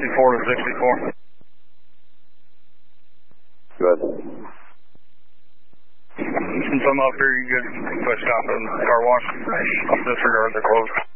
54 to 64. Good. Since I'm up here, you could push stop in the car wash. Disregard the close.